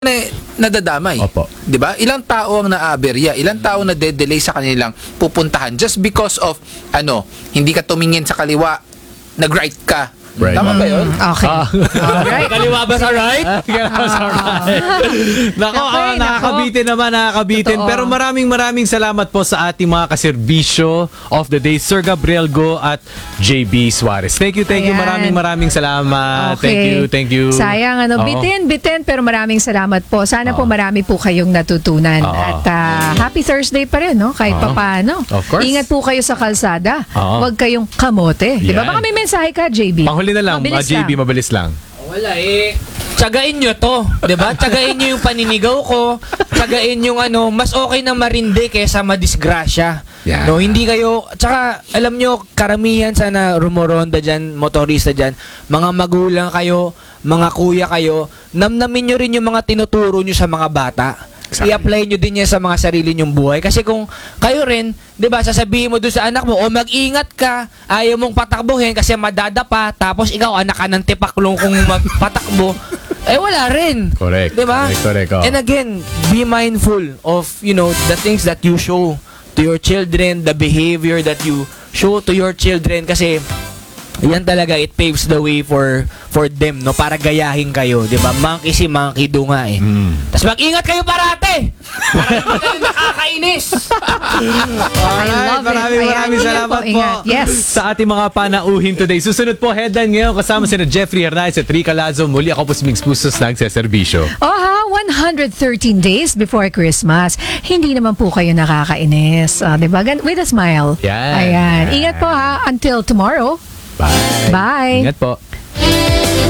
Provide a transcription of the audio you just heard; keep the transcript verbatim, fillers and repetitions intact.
na nadadamay. Opo. 'Di ba? Ilang tao ang naaberya, ilang tao na de-delay sa kanilang pupuntahan just because of ano, hindi ka tumingin sa kaliwa, nag-right ka. Right. Tama ba 'yun? Okay. Ah. Alright. Kaliwa ba sa right? Nako, Nako, ah, nako. nakakabitin naman, nakakabitin. Totoo. Pero maraming maraming salamat po sa ating mga kaserbisyo of the day, Sir Gabriel Go at J B Suarez. Thank you, thank you. Ayan. Maraming maraming salamat. Okay. Thank you, thank you. Sayang, ano, Oo. bitin, bitin, pero maraming salamat po. Sana po Oo. marami po kayong natutunan. Oo. At ah, happy Thursday pa rin, no? Kahit Oo. papaano. Of course. Ingat po kayo sa kalsada. Oo. Huwag kayong kamote. Di ba? Yan. Baka may mensahe ka, J B. Panghuli na lang, Mabilis ah, J B, lang. mabilis lang. Wala eh. Tsagain nyo to. 'Di ba? Tsagain nyo yung paninigaw ko. Tsagain yung ano, mas okay na marindi kaysa madisgrasya. Yeah. No, hindi kayo, tsaka alam nyo, karamihan sana rumoronda dyan, motorista dyan, mga magulang kayo, mga kuya kayo, namnamin nyo rin yung mga tinuturo nyo sa mga bata. Exactly. I-apply nyo din yan sa mga sarili nyong buhay. Kasi kung kayo rin, di ba, sasabihin mo doon sa anak mo, o mag-ingat ka, ayaw mong patakbuhin kasi madadapa, tapos ikaw anak ka ng tipaklong kung magpatakbo, eh wala rin. Correct. Di ba? Correct, correct. Oh. And again, be mindful of, you know, the things that you show to your children, the behavior that you show to your children, kasi yan talaga, it paves the way for for them, no, para gayahin kayo, 'di ba? Monkey si monkey do nga eh. Mm. Tapos mag-ingat kayo parate. Para hindi kayo nakakainis. Alright, love it. maraming Ayan, maraming ingat salamat po, po, ingat. Yes. sa ating mga panauhin today. Susunod po, headline ngayon kasama sina Jeffrey Hernandez at Rica Lazo. Muli ako po si Mix Pusos nagseserbisyo. Oh ha, one hundred thirteen days before Christmas. Hindi naman po kayo nakakainis. Ah, di ba? Gan- With a smile. Yan. Ayan. Ingat po ha. Until tomorrow. Bye. Bye. Ingat po.